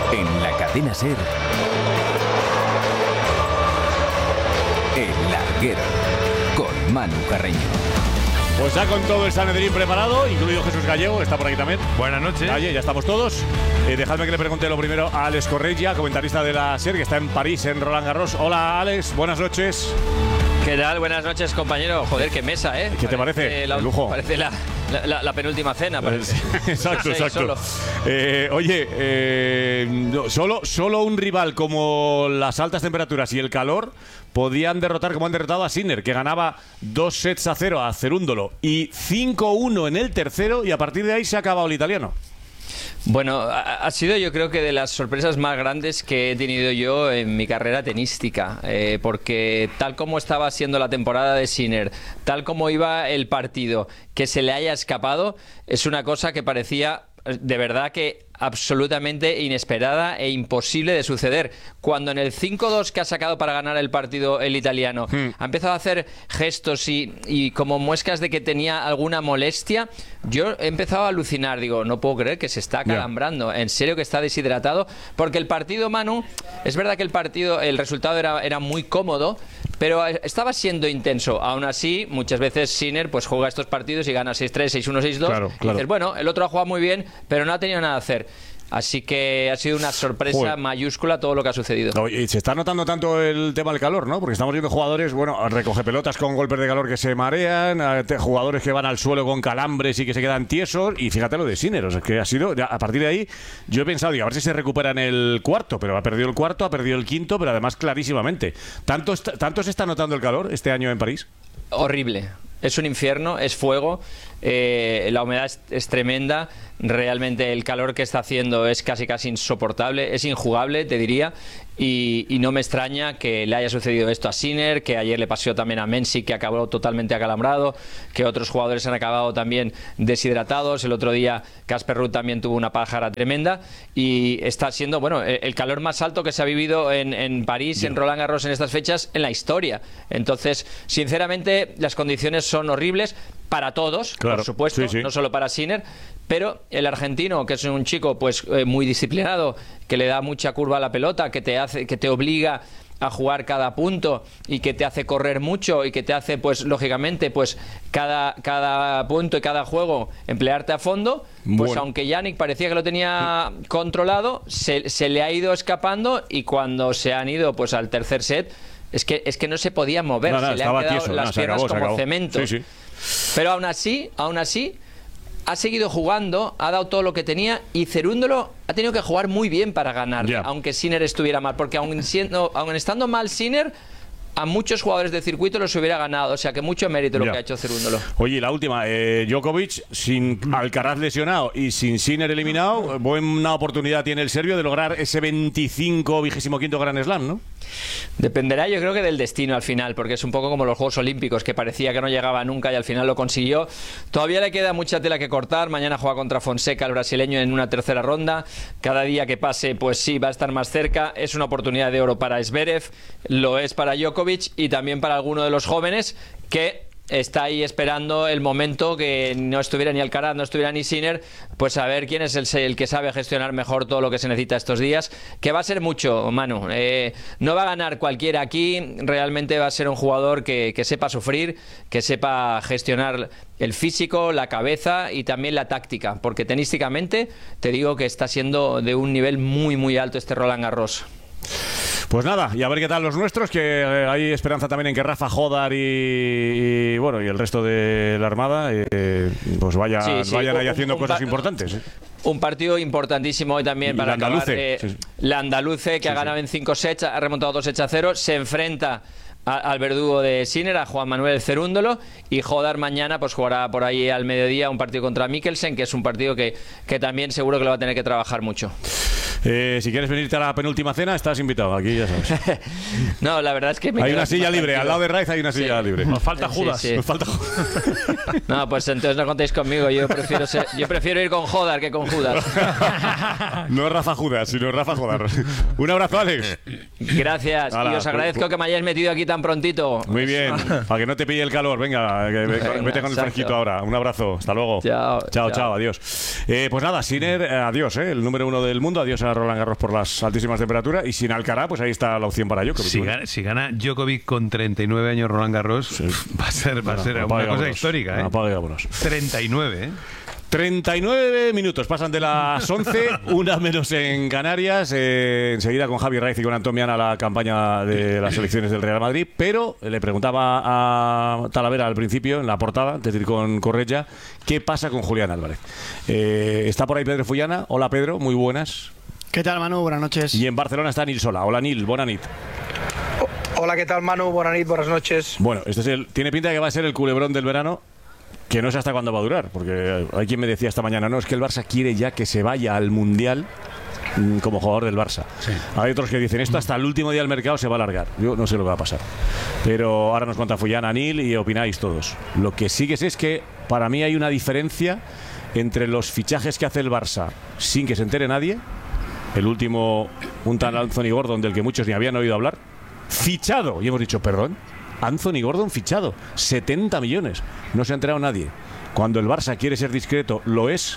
En la cadena SER, El Larguero, con Manu Carreño. Pues ya con todo el Sanedrín preparado, incluido Jesús Gallego, está por aquí también. Buenas noches. Oye, ya estamos todos. Dejadme que le pregunte lo primero a Alex Correia, comentarista de la SER, que está en París, en Roland Garros. Hola, Alex, buenas noches. ¿Qué tal? Buenas noches, compañero. Joder, qué mesa, ¿eh? ¿Qué te parece? El lujo. Parece la penúltima cena. Parece. Exacto, Sí, exacto. Solo un rival como las altas temperaturas y el calor podían derrotar, como han derrotado a Sinner, que ganaba 2-0 a Cerúndolo y 5-1 en el tercero, y a partir de ahí se ha acabado el italiano. Bueno, ha sido, yo creo, que de las sorpresas más grandes que he tenido yo en mi carrera tenística, porque tal como estaba siendo la temporada de Sinner, tal como iba el partido, que se le haya escapado, es una cosa que parecía de verdad que absolutamente inesperada e imposible de suceder. Cuando en el 5-2 que ha sacado para ganar el partido el italiano ha empezado a hacer gestos y como muescas de que tenía alguna molestia, yo he empezado a alucinar. Digo, no puedo creer que se está acalambrando. En serio que está deshidratado. Porque el partido, Manu, es verdad que el resultado era muy cómodo, pero estaba siendo intenso. Aún así, muchas veces Sinner pues juega estos partidos y gana 6-3, 6-1, 6-2. Claro. Y dices, bueno, el otro ha jugado muy bien, pero no ha tenido nada que hacer. Así que ha sido una sorpresa mayúscula todo lo que ha sucedido. No, y se está notando tanto el tema del calor, ¿no? Porque estamos viendo jugadores, recoge pelotas con golpes de calor que se marean, jugadores que van al suelo con calambres y que se quedan tiesos, y fíjate lo de Sinner, o sea, que ha sido, a partir de ahí, yo he pensado, a ver si se recupera en el cuarto, pero ha perdido el cuarto, ha perdido el quinto, pero además clarísimamente. ¿Tanto se está notando el calor este año en París? Horrible. Es un infierno, es fuego, la humedad es tremenda, realmente el calor que está haciendo es casi insoportable, es injugable, te diría, y no me extraña que le haya sucedido esto a Sinner, que ayer le pasó también a Mensik, que acabó totalmente acalambrado, que otros jugadores han acabado también deshidratados. El otro día Casper Ruud también tuvo una pájara tremenda, y está siendo el calor más alto que se ha vivido en París, en Roland Garros, en estas fechas, en la historia. Entonces, sinceramente, las condiciones son horribles para todos, claro, por supuesto, sí. No solo para Sinner, pero el argentino, que es un chico muy disciplinado, que le da mucha curva a la pelota, que te obliga a jugar cada punto y que te hace correr mucho y que te hace, lógicamente, cada punto y cada juego emplearte a fondo, aunque Jannik parecía que lo tenía controlado, se le ha ido escapando, y cuando se han ido al tercer set, es que no se podía mover, se le han quedado tieso, las piernas como cemento. Sí. Pero aún así ha seguido jugando, ha dado todo lo que tenía, y Cerúndolo ha tenido que jugar muy bien para ganar, aunque Sinner estuviera mal, porque aún estando mal Sinner, a muchos jugadores de circuito los hubiera ganado, o sea que mucho mérito lo que ha hecho Cerúndolo. Oye, la última, Djokovic sin Alcaraz lesionado y sin Sinner eliminado, buena oportunidad tiene el serbio de lograr ese 25º Grand Slam, ¿no? Dependerá, yo creo, que del destino al final, porque es un poco como los Juegos Olímpicos, que parecía que no llegaba nunca y al final lo consiguió. Todavía le queda mucha tela que cortar. Mañana juega contra Fonseca, el brasileño, en una tercera ronda. Cada día que pase, sí, va a estar más cerca. Es una oportunidad de oro para Zverev, lo es para Djokovic y también para alguno de los jóvenes que está ahí esperando el momento que no estuviera ni Alcaraz, no estuviera ni Sinner, a ver quién es el que sabe gestionar mejor todo lo que se necesita estos días, que va a ser mucho, Manu. No va a ganar cualquiera aquí, realmente va a ser un jugador que sepa sufrir, que sepa gestionar el físico, la cabeza y también la táctica, porque tenísticamente te digo que está siendo de un nivel muy, muy alto este Roland Garros. Pues nada, y a ver qué tal los nuestros, que hay esperanza también en que Rafa Jodar y el resto de la Armada vayan ahí haciendo cosas importantes. Un partido importantísimo hoy también para acabar. La Andaluce, que ha ganado en 5 sets, ha remontado 2-0, se enfrenta al verdugo de Sinner, a Juan Manuel Cerúndolo, y Jodar mañana jugará por ahí al mediodía un partido contra Mikkelsen, que es un partido que también seguro que lo va a tener que trabajar mucho. Si quieres venirte a la penúltima cena, estás invitado, aquí ya sabes. No, la verdad es que hay una silla libre, al lado de Raiz hay una silla libre. Nos falta Judas. Nos falta No, pues entonces no contéis conmigo, yo prefiero ir con Jodar que con Judas. No es Rafa Judas, sino Rafa Jodar. Un abrazo, Alex. Gracias, y os agradezco que me hayáis metido aquí tan prontito. Muy bien, para que no te pille el calor. Venga, vete con el fresquito ahora. Un abrazo, hasta luego. Chao, adiós. Pues nada, Sinner, adiós, el número 1 del mundo, adiós a ganar Roland Garros por las altísimas temperaturas, y sin Alcaraz, pues ahí está la opción para Djokovic. Si gana Djokovic con 39 años Roland Garros, sí, va a ser una cosa histórica, ¿eh? 39, ¿eh? 39 minutos, pasan de las 11, una menos en Canarias. Enseguida con Javi Raiz y con Antomiana la campaña de las elecciones del Real Madrid. Pero le preguntaba a Talavera al principio, en la portada, es decir, con Correia, ¿qué pasa con Julián Álvarez? Está por ahí Pedro Fullana. Hola Pedro, muy buenas. ¿Qué tal, Manu? Buenas noches. Y en Barcelona está Nil Solà. Hola Nil, buena nit. Hola, ¿qué tal, Manu? Buenas noches. Bueno, tiene pinta de que va a ser el culebrón del verano, que no sé hasta cuándo va a durar, porque hay quien me decía esta mañana, no, es que el Barça quiere ya que se vaya al Mundial como jugador del Barça. Sí. Hay otros que dicen, esto hasta el último día del mercado se va a alargar. Yo no sé lo que va a pasar. Pero ahora nos cuenta Fullana, Nil, y opináis todos. Lo que sí que sé es que para mí hay una diferencia entre los fichajes que hace el Barça sin que se entere nadie. El último, un tal Anthony Gordon, del que muchos ni habían oído hablar, fichado, y hemos dicho, perdón, Anthony Gordon fichado, 70 millones, no se ha enterado nadie. Cuando el Barça quiere ser discreto, lo es.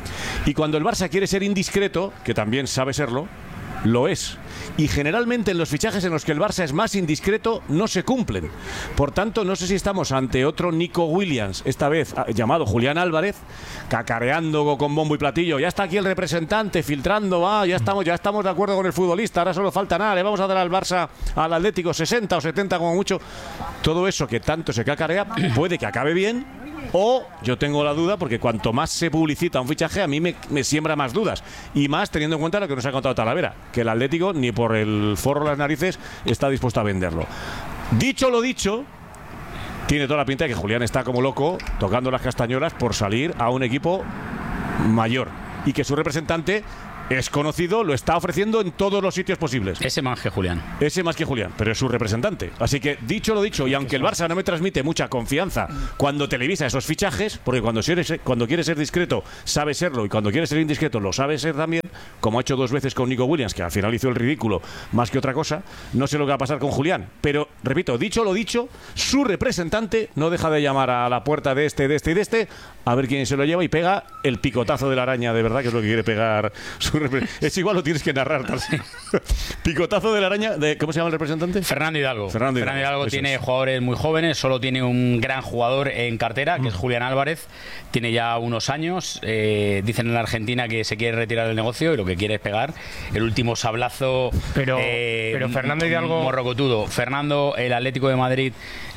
Y cuando el Barça quiere ser indiscreto, que también sabe serlo, lo es. Y generalmente en los fichajes en los que el Barça es más indiscreto no se cumplen. Por tanto, no sé si estamos ante otro Nico Williams, esta vez llamado Julián Álvarez, cacareando con bombo y platillo. Ya está aquí el representante filtrando, ya estamos de acuerdo con el futbolista, ahora solo falta nada, le vamos a dar al Barça, al Atlético 60 o 70 como mucho. Todo eso que tanto se cacarea puede que acabe bien. O yo tengo la duda, porque cuanto más se publicita un fichaje, a mí me siembra más dudas. Y más teniendo en cuenta lo que nos ha contado Talavera, que el Atlético, ni por el forro de las narices, está dispuesto a venderlo. Dicho lo dicho, tiene toda la pinta de que Julián está como loco, tocando las castañuelas por salir a un equipo mayor. Y que su representante es conocido, lo está ofreciendo en todos los sitios posibles. Ese más que Julián, pero es su representante. Así que, dicho lo dicho, y aunque el Barça no me transmite mucha confianza cuando televisa esos fichajes, porque cuando quiere ser discreto sabe serlo, y cuando quiere ser indiscreto lo sabe ser también, como ha hecho 2 veces con Nico Williams, que al final hizo el ridículo más que otra cosa, no sé lo que va a pasar con Julián. Pero, repito, dicho lo dicho, su representante no deja de llamar a la puerta de este, a ver quién se lo lleva, y pega el picotazo de la araña, de verdad, que es lo que quiere pegar su representante. Es igual, lo tienes que narrar. Picotazo de la araña, ¿cómo se llama el representante? Fernando Hidalgo. Fernando Hidalgo tiene jugadores muy jóvenes, solo tiene un gran jugador en cartera, que es Julián Álvarez. Tiene ya unos años, dicen en la Argentina que se quiere retirar del negocio y lo que quiere es pegar el último sablazo. Pero Fernando Hidalgo, morrocotudo. Fernando, el Atlético de Madrid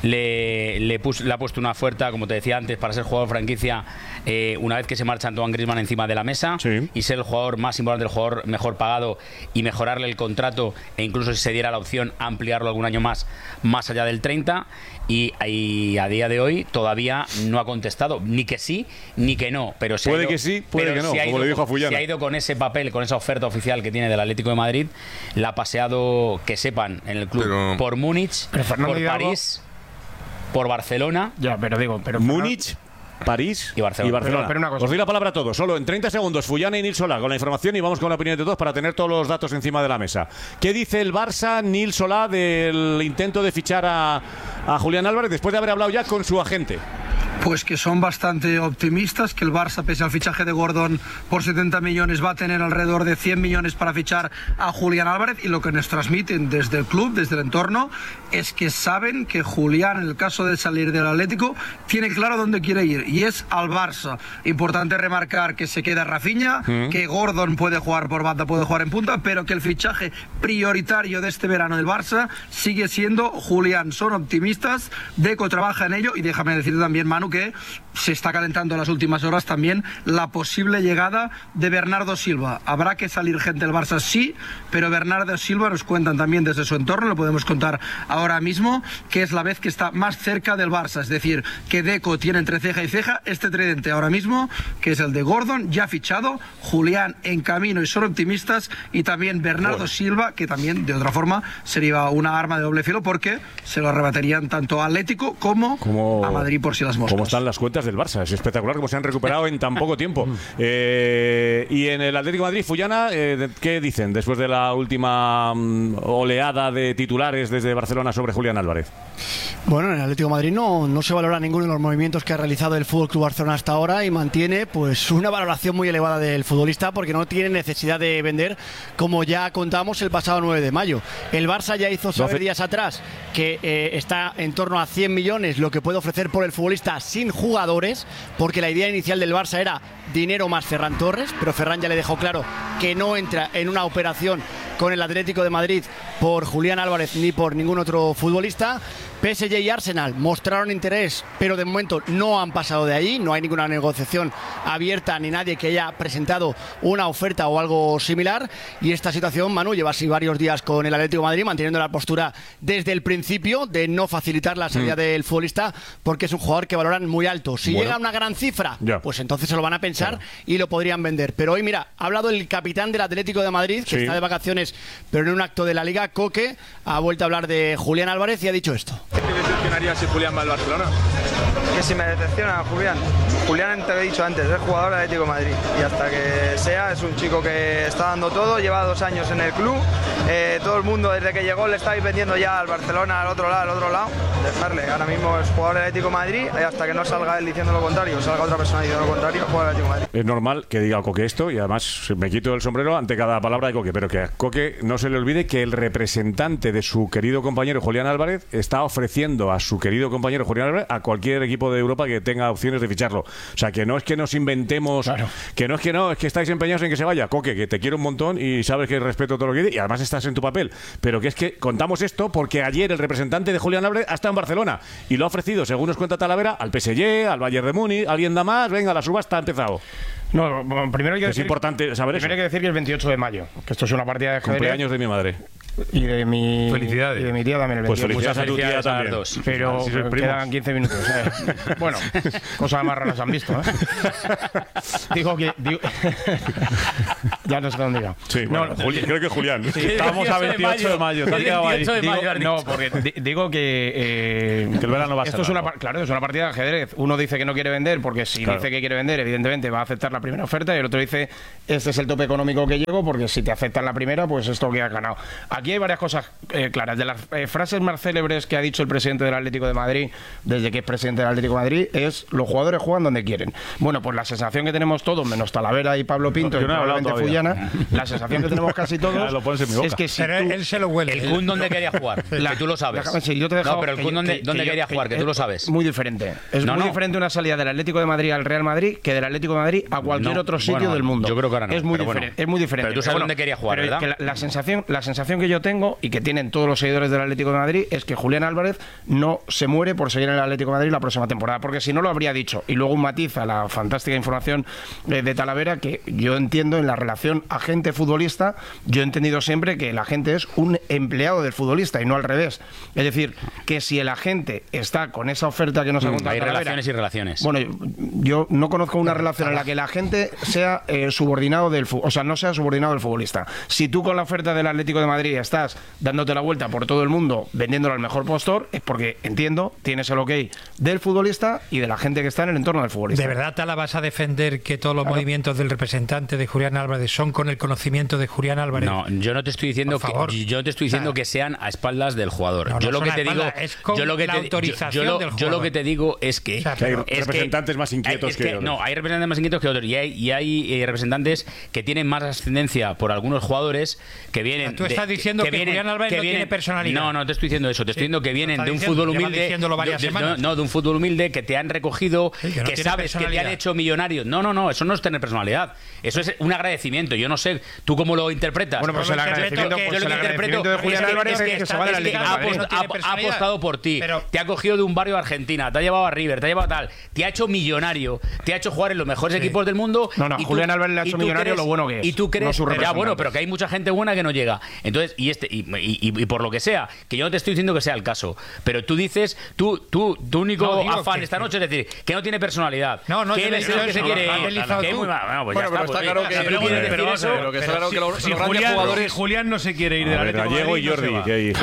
le ha puesto una oferta, como te decía antes, para ser jugador franquicia, una vez que se marcha Antoine Griezmann encima de la mesa, sí, y ser el jugador más importante, el jugador mejor pagado, y mejorarle el contrato, e incluso si se diera la opción ampliarlo algún año más allá del 30. Y a día de hoy todavía no ha contestado ni que sí ni que no, pero puede que sí, puede que no, como le dijo a Fullana. Se ha ido con ese papel, con esa oferta oficial que tiene del Atlético de Madrid. La ha paseado, que sepan, en el club, por Múnich, por París, por Barcelona. Ya, pero Múnich, París y Barcelona. Pero una cosa. Os doy la palabra a todos. Solo en 30 segundos, Fullana y Nil Solà con la información, y vamos con la opinión de todos para tener todos los datos encima de la mesa. ¿Qué dice el Barça, Nil Solà, del intento de fichar a Julián Álvarez después de haber hablado ya con su agente? Pues que son bastante optimistas, que el Barça, pese al fichaje de Gordon por 70 millones, va a tener alrededor de 100 millones para fichar a Julián Álvarez, y lo que nos transmiten desde el club, desde el entorno, es que saben que Julián, en el caso de salir del Atlético, tiene claro dónde quiere ir, y es al Barça. Importante remarcar que se queda Rafinha, que Gordon puede jugar por banda, puede jugar en punta, pero que el fichaje prioritario de este verano del Barça sigue siendo Julián. Son optimistas, Deco trabaja en ello, y déjame decirte también, Manu, que se está calentando en las últimas horas también la posible llegada de Bernardo Silva. Habrá que salir gente del Barça, sí, pero Bernardo Silva, nos cuentan también desde su entorno, lo podemos contar ahora mismo, que es la vez que está más cerca del Barça. Es decir, que Deco tiene entre ceja y ceja este tridente ahora mismo, que es el de Gordon, ya fichado, Julián en camino, y son optimistas, y también Bernardo Silva, que también de otra forma sería una arma de doble filo, porque se lo arrebatarían tanto a Atlético como a Madrid, por si las moscas. cómo están las cuentas del Barça. Es espectacular cómo se han recuperado en tan poco tiempo. Y en el Atlético de Madrid, Fullana, ¿qué dicen después de la última oleada de titulares desde Barcelona sobre Julián Álvarez? Bueno, en el Atlético de Madrid no se valora ninguno de los movimientos que ha realizado el FC Barcelona hasta ahora y mantiene pues una valoración muy elevada del futbolista porque no tiene necesidad de vender, como ya contamos el pasado 9 de mayo. El Barça ya hizo saber días atrás que está en torno a 100 millones lo que puede ofrecer por el futbolista sin jugadores, porque la idea inicial del Barça era dinero más Ferran Torres, pero Ferran ya le dejó claro que no entra en una operación con el Atlético de Madrid por Julián Álvarez ni por ningún otro futbolista. PSG y Arsenal mostraron interés, pero de momento no han pasado de ahí, no hay ninguna negociación abierta ni nadie que haya presentado una oferta o algo similar. Y esta situación, Manu, lleva así varios días con el Atlético de Madrid manteniendo la postura desde el principio de no facilitar la salida del futbolista porque es un jugador que valoran muy alto. Si llega a una gran cifra, pues entonces se lo van a pensar y lo podrían vender. Pero hoy, mira, ha hablado el capitán del Atlético de Madrid, que está de vacaciones, pero en un acto de la Liga, Coque, ha vuelto a hablar de Julián Álvarez y ha dicho esto. ¿Qué te decepcionaría si Julián va al Barcelona? Que si me decepciona Julián. Julián, te lo he dicho antes, es jugador del Atlético de Madrid y hasta que sea, es un chico que está dando todo, lleva 2 años en el club, todo el mundo desde que llegó le estáis vendiendo ya al Barcelona, al otro lado, dejarle, ahora mismo es jugador del Atlético de Madrid y hasta que no salga él diciendo lo contrario, salga otra persona diciendo lo contrario, jugador del Atlético de Madrid. Es normal que diga Coque esto y además me quito el sombrero ante cada palabra de Coque, pero que a Coque no se le olvide que el representante de su querido compañero Julián Álvarez está ofreciendo a su querido compañero Julián Álvarez a cualquier equipo de Europa que tenga opciones de ficharlo. O sea, que no es que nos inventemos, que no, es que estáis empeñados en que se vaya. Coque, que te quiero un montón y sabes que respeto todo lo que dices y además estás en tu papel. Pero que es que contamos esto porque ayer el representante de Julián Álvarez ha estado en Barcelona y lo ha ofrecido, según nos cuenta Talavera, al PSG, al Bayern de Múnich, alguien da más, venga, la subasta ha empezado. No, primero hay que decir, importante saber eso. Primero hay que decir que el 28 de mayo, que esto es una partida de ajedrez. Cumpleaños de mi madre. Y de mi felicidades. Y de mi tía también el 28. Pues felicidades a tu tía también. Pero quedan 15 minutos. Bueno, cosas más raras han visto, Digo ya no sé dónde iba. Sí, bueno, creo que Julián. Sí, estábamos a 28 de mayo. No, porque digo que el verano va a ser claro, es una partida de ajedrez. Uno dice que no quiere vender porque si dice que quiere vender, evidentemente va a aceptar la primera oferta y el otro dice este es el tope económico que llego porque si te aceptan la primera, pues esto que has ganado. Aquí hay varias cosas claras. De las frases más célebres que ha dicho el presidente del Atlético de Madrid desde que es presidente del Atlético de Madrid es los jugadores juegan donde quieren. Bueno, pues la sensación que tenemos todos, menos Talavera y Pablo Pinto y probablemente Fullana, la sensación que tenemos casi todos es que si él se lo huele. El Kun donde quería jugar, que tú lo sabes. No, pero el Kun donde quería jugar, que tú lo sabes. Muy diferente. Es muy diferente una salida del Atlético de Madrid al Real Madrid que del Atlético de Madrid a cualquier otro sitio del mundo. Yo creo que ahora no. Es muy diferente. Es muy diferente. Pero tú sabes dónde quería jugar, ¿verdad? Que la sensación que yo tengo y que tienen todos los seguidores del Atlético de Madrid es que Julián Álvarez no se muere por seguir en el Atlético de Madrid la próxima temporada, porque si no lo habría dicho. Y luego un matiz a la fantástica información de Talavera, que yo entiendo en la relación agente-futbolista, yo he entendido siempre que el agente es un empleado del futbolista y no al revés. Es decir, que si el agente está con esa oferta que nos ha contado hay Talavera, relaciones y relaciones. Bueno, yo no conozco una relación en la que el agente sea subordinado del o sea, no sea subordinado del futbolista. Si tú con la oferta del Atlético de Madrid estás dándote la vuelta por todo el mundo vendiéndolo al mejor postor, es porque, entiendo, tienes el ok del futbolista y de la gente que está en el entorno del futbolista. ¿De verdad Tala vas a defender que todos los movimientos del representante de Julián Álvarez son con el conocimiento de Julián Álvarez? No, yo no te estoy diciendo que sean a espaldas del jugador. Yo lo que te digo, yo lo que te digo es que hay representantes más inquietos que otros. No, hay representantes más inquietos que otros y hay representantes que tienen más ascendencia por algunos jugadores que vienen. Tú estás diciendo que Julián Álvarez no tiene personalidad. No te estoy diciendo eso. Te estoy diciendo que vienen de un fútbol humilde. De un fútbol humilde que te han recogido, que sabes que te han hecho millonario. No, eso no es tener personalidad. Eso es un agradecimiento. Yo no sé tú cómo lo interpretas. Bueno, pues el agradecimiento de Julián Álvarez es que se va de la Liga. Ha apostado por ti. Te ha cogido de un barrio de Argentina, te ha llevado a River, te ha llevado tal, te ha hecho millonario, te ha hecho jugar en los mejores equipos del mundo. No, Julián Álvarez le ha hecho millonario lo bueno que es. Y tú crees, pero que hay mucha gente buena que no llega. Entonces, y por lo que sea, que yo no te estoy diciendo que sea el caso, pero tú dices, tu único afán esta noche es decir, que no tiene personalidad. Que él es el que se quiere ir. Pero está claro que si Julián no se quiere ir de la Gallego y Jordi. Claro.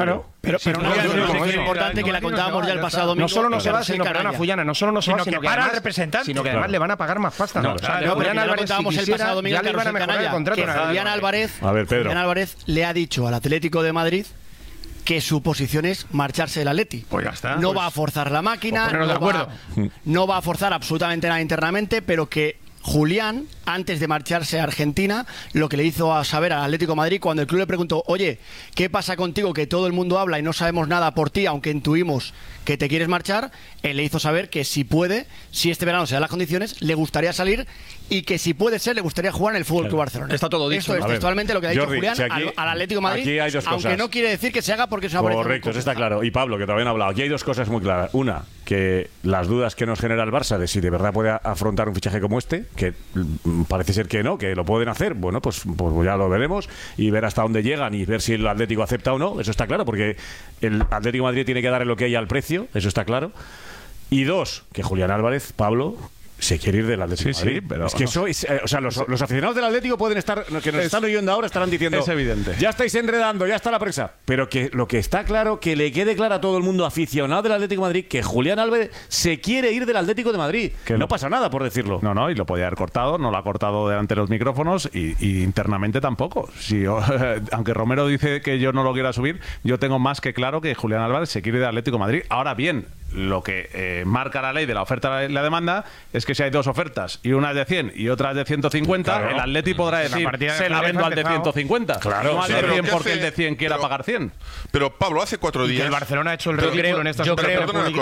Pero es importante que la contábamos ya el pasado domingo. No solo no se va, sino que para representante. Sino que además le van a pagar más pasta. Julián Álvarez, si quisiera, ya le van a mejorar el contrato. Julián Álvarez le ha dicho al Atlético de Madrid que su posición es marcharse del Atleti. Pues ya está. No va a forzar la máquina, no va a forzar absolutamente nada internamente, pero que Julián, antes de marcharse a Argentina, lo que le hizo a saber al Atlético de Madrid cuando el club le preguntó: oye, ¿qué pasa contigo que todo el mundo habla y no sabemos nada por ti, aunque intuimos que te quieres marchar? Él le hizo saber que si puede, si este verano se dan las condiciones, le gustaría salir y que si puede ser, le gustaría jugar en el Fútbol Club Barcelona. Está todo dicho. Esto es textualmente lo que ha dicho Julián al Atlético de Madrid, aquí hay dos cosas. aunque no quiere decir que se haga porque es una boleta. Correcto, eso está claro. Y Pablo, que todavía no ha hablado. Aquí hay dos cosas muy claras. Una, que las dudas que nos genera el Barça de si de verdad puede afrontar un fichaje como este, que parece ser que no, que lo pueden hacer, bueno, pues ya lo veremos y ver hasta dónde llegan y ver si el Atlético acepta o no. Eso está claro, porque el Atlético de Madrid tiene que dar el ok al precio, eso está claro. Y dos, que Julián Álvarez, Pablo, se quiere ir del Atlético de Madrid. Sí, pero es que eso es, o sea, los aficionados del Atlético pueden estar, que nos están oyendo ahora, estarán diciendo: es evidente, ya estáis enredando, ya está la presa. Pero que lo que está claro, que le quede claro a todo el mundo aficionado del Atlético de Madrid, que Julián Álvarez se quiere ir del Atlético de Madrid. Que no pasa nada por decirlo. No, y lo podía haber cortado, no lo ha cortado delante de los micrófonos y internamente tampoco. Si aunque Romero dice que yo no lo quiera subir, yo tengo más que claro que Julián Álvarez se quiere ir del Atlético de Madrid. Ahora bien, lo que marca la ley de la oferta y la demanda es que si hay dos ofertas y una es de 100 y otra es de 150, claro, el Atleti podrá decir: se la vendo al de 150. Claro, no al de 100 porque el de 100 quiera pagar 100. Pero Pablo, hace 4 días el Barcelona ha hecho el ridículo en esta situación.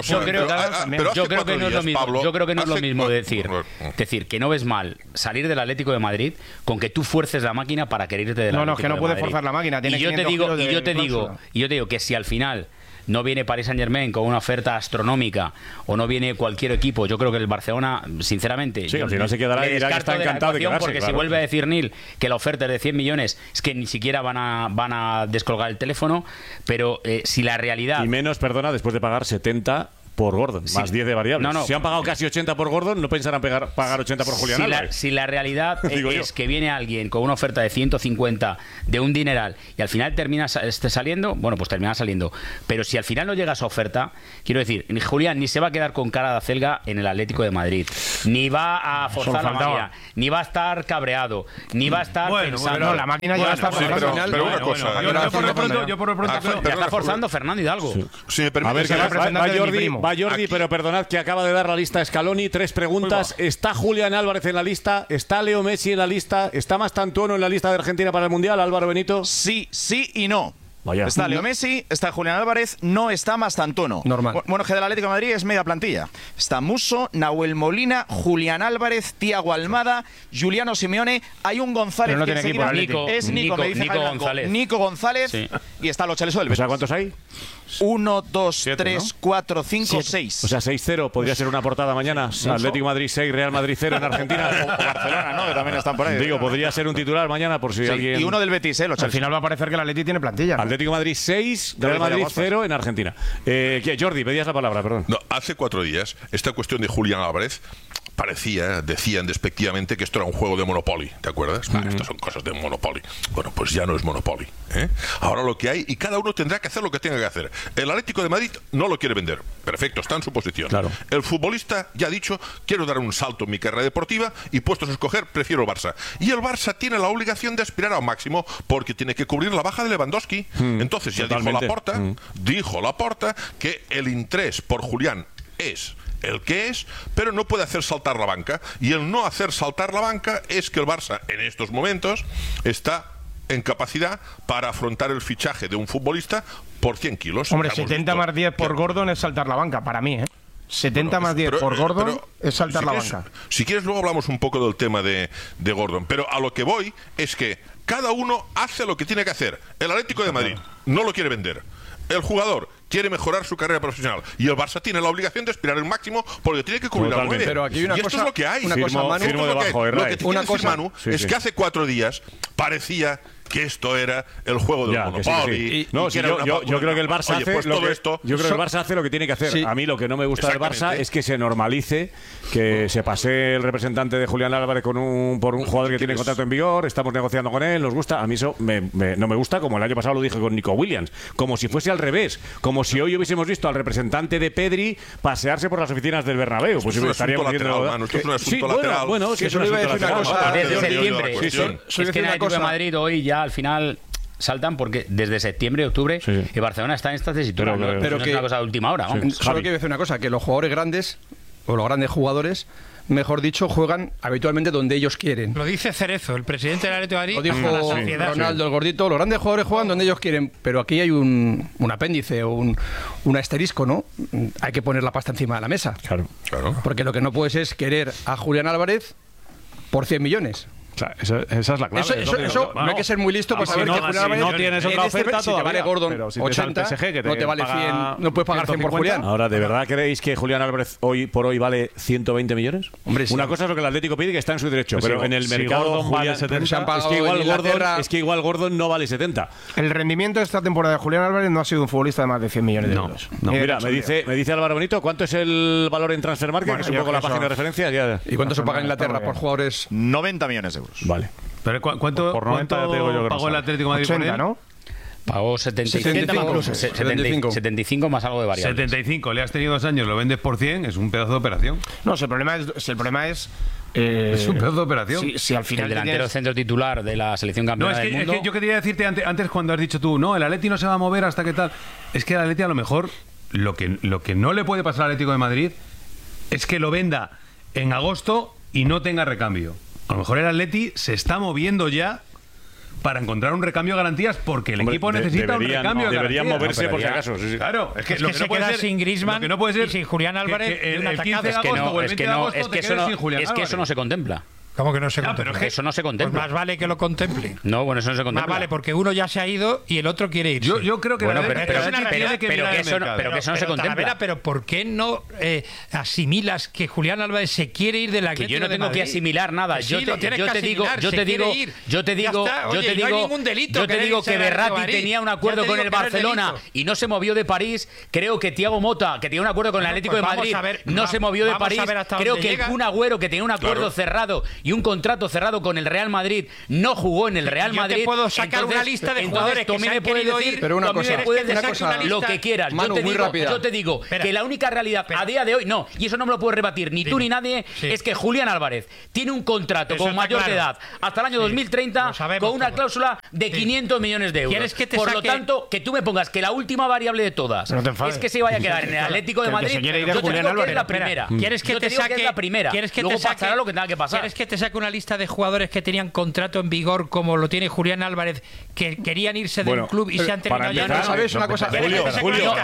Yo creo que no es lo mismo. Yo creo que no es lo mismo decir que no ves mal salir del Atlético de Madrid con que tú fuerces la máquina para querer irte del Atlético de Madrid. No, es que no puede forzar la máquina. Y yo te digo que si al final no viene Paris Saint-Germain con una oferta astronómica o no viene cualquier equipo, yo creo que el Barcelona, sinceramente, sí, al final se quedará y dirá que está encantado de quedarse, porque si vuelve a decir Nil que la oferta es de 100 millones, es que ni siquiera van a descolgar el teléfono. Pero si la realidad... Y menos, perdona, después de pagar 70 por Gordon, más 10 de variables. Si han pagado casi 80 por Gordon, no pensarán pagar 80 por Julián Álvarez. Si la realidad es que viene alguien con una oferta de 150 de un dineral y al final termina saliendo, bueno, pues termina saliendo. Pero si al final no llega esa oferta, quiero decir, Julián ni se va a quedar con cara de acelga en el Atlético de Madrid, ni va a forzar la máquina, ni va a estar cabreado, ni va a estar pensando. La máquina ya está forzando. Pero una cosa, yo por lo pronto ya está forzando Fernando Hidalgo. Si me permite, va Jordi, pero perdonad que acaba de dar la lista a Scaloni. 3 preguntas. ¿Está Julián Álvarez en la lista? ¿Está Leo Messi en la lista? ¿Está Mastantuono en la lista de Argentina para el Mundial? Álvaro Benito. Sí y no. Vaya. Está Leo Messi, está Julián Álvarez, no está Mastantuono. Normal. Bueno, que del Atlético de Madrid es media plantilla. Está Musso, Nahuel Molina, Julián Álvarez, Thiago Almada, Juliano Simeone, hay un González. Pero no tiene equipo. Es Nico González. Nico González. Sí. Y está Lo Celso del Betis. ¿O sea, cuántos hay? 1, 2, 7, 3, ¿no? 4, 5, 6. O sea, 6-0 podría ser una portada mañana. Atlético Madrid 6, Real Madrid 0 en Argentina. O Barcelona, ¿no? Que también están por ahí. Digo, podría ser un titular mañana por si alguien. Y uno del Betis, Lo Celso. Al final va a parecer que el Atleti tiene plantilla. Atlético Madrid 6, Real Madrid 0 en Argentina. Jordi, pedías la palabra, perdón. No, hace 4 días, esta cuestión de Julián Álvarez decían despectivamente que esto era un juego de Monopoly, ¿te acuerdas? Estas son cosas de Monopoly. Bueno, pues ya no es Monopoly, ¿eh? Ahora lo que hay, y cada uno tendrá que hacer lo que tenga que hacer. El Atlético de Madrid no lo quiere vender. Perfecto, está en su posición. Claro. El futbolista ya ha dicho: quiero dar un salto en mi carrera deportiva y puestos a escoger, prefiero el Barça. Y el Barça tiene la obligación de aspirar al máximo porque tiene que cubrir la baja de Lewandowski. Entonces ya dijo Laporta que el interés por Julián es el que es, pero no puede hacer saltar la banca. Y el no hacer saltar la banca es que el Barça en estos momentos está en capacidad para afrontar el fichaje de un futbolista por 100 kilos. Hombre, 70 más 10 por Gordon es saltar la banca, para mí, ¿eh? 70 más 10 por Gordon es saltar la banca. Si quieres, luego hablamos un poco del tema de Gordon. Pero a lo que voy es que cada uno hace lo que tiene que hacer. El Atlético de Madrid no lo quiere vender. El jugador quiere mejorar su carrera profesional y el Barça tiene la obligación de aspirar al máximo porque tiene que cubrir al 9. Pero aquí hay una cosa, esto es lo que hay. Lo que te quiero decir, Manu, es que hace 4 días parecía que esto era el juego del Monopoly. No, sí, yo creo que el Barça hace pues lo todo que, esto. yo creo que el Barça hace lo que tiene que hacer. Sí. A mí lo que no me gusta del Barça es que se normalice, que se pase el representante de Julián Álvarez por un jugador que tiene contrato en vigor, estamos negociando con él, nos gusta. A mí eso no me gusta, como el año pasado lo dije con Nico Williams, como si fuese al revés, como si hoy hubiésemos visto al representante de Pedri pasearse por las oficinas del Bernabéu. Pues estaríamos viendo... Esto es un asunto lateral. Bueno, es que es un asunto lateral. Desde septiembre. Es que en el Atlético de Madrid hoy ya al final saltan porque desde septiembre, octubre, el Barcelona está en esta tesitura. Pero que es una cosa de última hora. Solo quiero decir una cosa, que los jugadores grandes, o los grandes jugadores, mejor dicho, juegan habitualmente donde ellos quieren. Lo dice Cerezo, el presidente del Atlético de Madrid. Lo dijo Ronaldo, el gordito. Los grandes jugadores juegan donde ellos quieren, pero aquí hay un apéndice o un asterisco, ¿no? Hay que poner la pasta encima de la mesa. Claro. Porque lo que no puedes es querer a Julián Álvarez por 100 millones. Claro, esa es la clave. Eso no hay que ser muy listo para saber que Julián Álvarez, no tienes otra oferta, si te vale Gordon si 80, PSG, que no te vale 100, no puedes pagar 100 por Julián. Ahora, ¿de verdad creéis que Julián Álvarez hoy por hoy vale 120 millones? Hombre, sí. Una cosa es lo que el Atlético pide, que está en su derecho, Pues pero en el mercado vale 70, es que igual Gordon no vale 70. El rendimiento de esta temporada de Julián Álvarez no ha sido un futbolista de más de 100 millones de euros. Mira, me dice Álvaro Bonito, ¿cuánto es el valor en Transfermarkt? Bueno, que es un poco la página de referencia. ¿Y cuánto se paga en Inglaterra por jugadores? 90 millones de euros. Vale. Pero ¿cuánto pagó el Atlético de Madrid 80, por él? ¿no? Pagó 75 más algo de variables. 75, le has tenido 2 años, lo vendes por 100, es un pedazo de operación. No, si el problema es es un pedazo de operación. Si al final el delantero centro titular de la selección campeona del mundo. Es que yo quería decirte antes cuando has dicho tú, no, el Atleti no se va a mover hasta que tal. Es que el Atleti a lo mejor lo que no le puede pasar al Atlético de Madrid es que lo venda en agosto y no tenga recambio. A lo mejor el Atleti se está moviendo ya para encontrar un recambio de garantías porque el equipo necesita un recambio de garantías. Deberían moverse por si acaso. Sí. Claro, es que lo que no puede ser sin Griezmann y sin Julián Álvarez el 15 de agosto o el 20 de agosto te quedes sin Julián Álvarez. Es que eso no se contempla. ¿Cómo que no se contempla? Pero eso no se contempla. Pues más vale que lo contemple. No, bueno, eso no se contempla. Más vale, porque uno ya se ha ido y el otro quiere irse. Yo creo que bueno, pero que eso no se contempla. Pero ¿por qué no asimilas que Julián Álvarez se quiere ir de la que yo no tengo que asimilar nada. Yo te digo que Berratti tenía un acuerdo con el Barcelona y no se movió de París. Creo que Thiago Motta, que tenía un acuerdo con el Atlético de Madrid, no se movió de París. Creo que el Kun Agüero, que tenía un acuerdo cerrado y un contrato cerrado con el Real Madrid, no jugó en el Real Madrid. Yo te puedo sacar una lista de jugadores que se han querido ir, pero una cosa, lo que quieras. Yo te digo que la única realidad a día de hoy, no, y eso no me lo puedes rebatir ni tú ni nadie, es que Julián Álvarez tiene un contrato con mayor de edad hasta el año 2030 con una cláusula de 500 millones de euros. Por lo tanto, que tú me pongas que la última variable de todas es que se vaya a quedar en el Atlético de Madrid, yo te digo que es la primera. ¿Quieres que te saque la primera? Luego pasará lo que tenga que pasar. ¿Quieres que te saque una lista de jugadores que tenían contrato en vigor como lo tiene Julián Álvarez, que querían irse del club y se han terminado ya? ¿No sabes una cosa? Julio,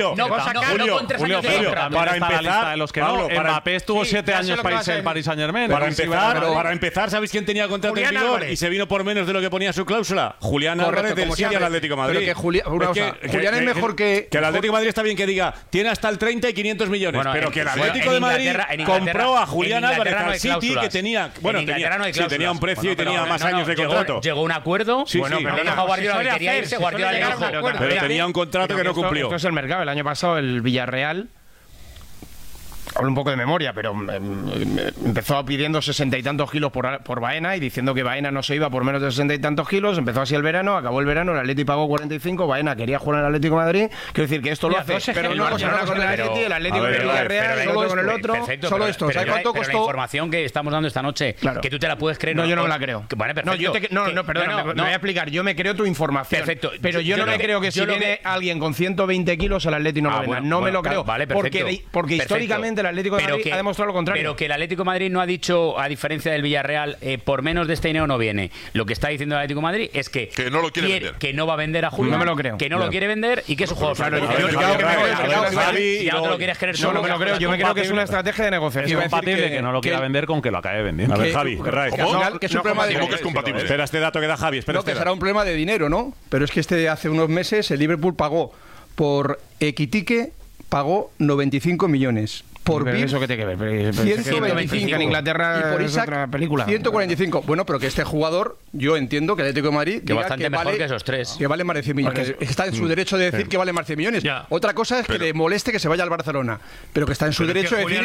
para empezar, Mbappé estuvo 7 años para irse al Paris Saint-Germain. Para empezar, ¿sabéis quién tenía contrato en vigor y se vino por menos de lo que ponía su cláusula? Julián Álvarez del City al Atlético de Madrid. Pero que Julián es mejor que el Atlético de Madrid está bien que diga, tiene hasta el 30 y 500 millones, pero que el Atlético de Madrid compró a Julián Álvarez al City, que tenía tenía un precio y tenía más años de contrato. Llegó un acuerdo. Bueno, pero le dijo a Guardiola que quería irse, Guardiola le dijo. Pero tenía un contrato que no cumplió. Esto es el mercado. El año pasado el Villarreal, hablo un poco de memoria, pero empezó pidiendo 60 y tantos kilos por Baena y diciendo que Baena no se iba por menos de 60 y tantos kilos. Empezó así el verano, acabó el verano, el Atleti pagó 45, Baena quería jugar en el Atlético de Madrid. Quiero decir que esto lo hace, pero una cosa con el Atleti, el Atlético con el Villarreal, el otro con el otro, solo esto. ¿Sabes cuánto costó? La información que estamos dando esta noche, que tú te la puedes creer. No, yo no me la creo. Vale, perfecto. Perdona, me voy a explicar. Yo me creo tu información. Perfecto. Pero yo no me creo que si viene alguien con 120 kilos el Atleti no lo venda. No me lo creo. Porque históricamente el Atlético de Madrid ha demostrado lo contrario. Pero que el Atlético de Madrid no ha dicho, a diferencia del Villarreal, por menos de este dinero no viene. Lo que está diciendo el Atlético de Madrid es que no lo quiere vender. Que no va a vender a Julio. No me lo creo. Que no lo quiere vender y que es un juego. Claro, yo no te lo quieres creer. No me lo creo. Yo me creo que es una estrategia de negociación. Es compatible que no lo quiera vender con que lo acabe vendiendo. A ver, Javi, que es un problema de es compatible. Espera este dato que da Javi. No, que será un problema de dinero, ¿no? Pero es que hace unos meses el Liverpool pagó por Equitique, pagó 95 millones. por VIP. ¿Eso qué tiene que ver? 125 en Inglaterra y por es Isaac otra película. 145. Bueno, pero que este jugador, yo entiendo que el Atlético de Madrid Que bastante mejor que esos tres. que vale más de 100 millones. Que está en su derecho de decir que vale más de 100 millones. Ya. Otra cosa es que le moleste que se vaya al Barcelona, pero que está en su derecho de decir.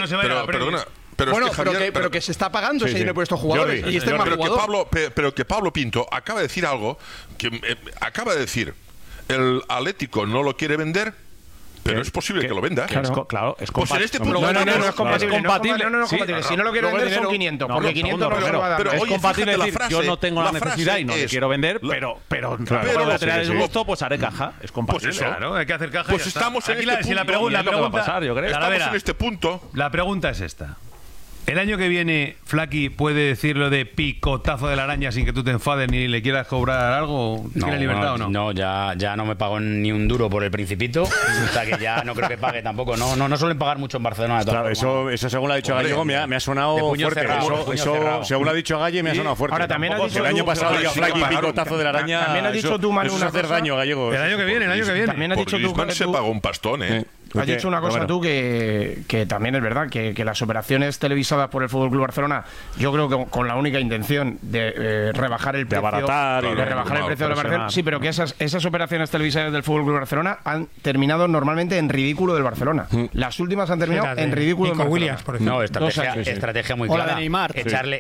Pero pero que se está pagando ese dinero por estos jugadores. Jordi, y este es más jugador. pero que Pablo Pinto acaba de decir algo que acaba de decir: el Atlético no lo quiere vender. Pero es posible que lo venda. Claro, es pues en este compatible. punto No es compatible. Es compatible. No es compatible. Si no lo quiere vender son 500. Porque 500 no se lo va a dar. Pero es oye, compatible fíjate, decir, yo no tengo la necesidad y no le quiero vender, pero voy a tener el gusto, pues haré caja. Es compatible. Pues eso. Claro, hay que hacer caja. Pues estamos en este punto. La pregunta va a pasar, yo creo. Estamos en este punto. La pregunta es esta. ¿El año que viene Flaky puede decir lo de picotazo de la araña sin que tú te enfades ni le quieras cobrar algo? ¿Tiene libertad o no? No, ya no me pago ni un duro por el Principito. O sea que ya no creo que pague tampoco. No suelen pagar mucho en Barcelona. Claro, eso según lo ha dicho Gallego me ha sonado fuerte. Eso según lo ha dicho Galle me ha sonado fuerte. Ahora también ha dicho el año pasado diga Flaky picotazo de la araña. También ha dicho tú, Manu, eso es hacer daño, Gallego. El año que viene. También ha dicho tú Griezmann se pagó un pastón, Has dicho una cosa tú que también es verdad, que las operaciones televisadas por el FC Barcelona, yo creo que con la única intención de rebajar el precio, abaratar de rebajar el precio de la operación, sí, pero que esas operaciones televisadas del FC Barcelona han terminado normalmente en ridículo del Barcelona. Las últimas han terminado en ridículo del Barcelona. Williams, por ejemplo. No, estrategia muy clara. O la de Neymar.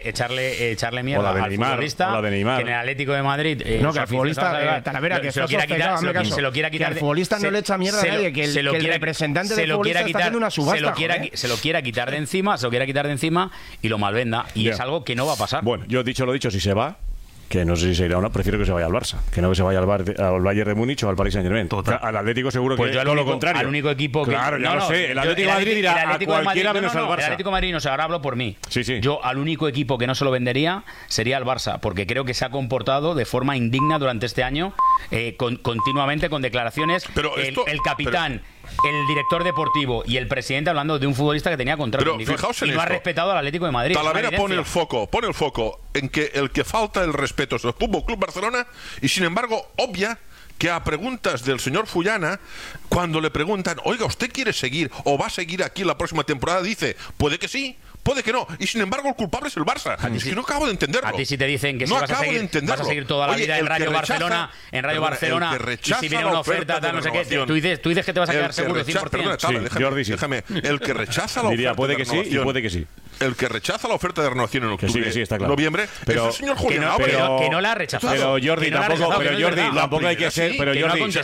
Echarle mierda al futbolista, que en el Atlético de Madrid no, que al futbolista Talavera, que se lo quiera quitar, que al futbolista no le echa mierda a nadie, que el representante del futbolista está haciendo una subasta, se lo quiera quitar de encima y lo malvenda, y es algo que no va a pasar. Bueno, yo dicho lo dicho, si se va, que no sé si se irá o no, prefiero que se vaya al Barça, que no que se vaya al Bayern de Múnich o al Paris Saint-Germain. Al Atlético seguro pues que todo lo contrario. Al único equipo que... Claro, ya lo sé. El Atlético de Madrid dirá a cualquiera menos al Barça. El Atlético de Madrid no se ahora hablo por mí. Sí. Yo al único equipo que no se lo vendería sería al Barça, porque creo que se ha comportado de forma indigna durante este año, continuamente con declaraciones. Pero el capitán... el director deportivo y el presidente hablando de un futbolista que tenía contrato y no ha respetado al Atlético de Madrid. Talavera pone el foco en que el que falta el respeto es el Fútbol Club Barcelona, y sin embargo obvia que a preguntas del señor Fullana, cuando le preguntan, oiga, ¿usted quiere seguir o va a seguir aquí la próxima temporada? Dice, puede que sí, puede que no, y sin embargo el culpable es el Barça. Es que no acabo de entenderlo. A ti si te dicen que no si vas a seguir toda la vida en Rayo Barcelona, y si viene una oferta, tal, no sé qué, tú dices que te vas a quedar seguro 100%. Déjame, el que rechaza la oferta puede que sí y puede que sí. El que rechaza la oferta de renovación en octubre, está claro. noviembre, pero, es el señor Julián Álvarez. Que no la ha rechazado. Pero Jordi, tampoco hay que ser. Pero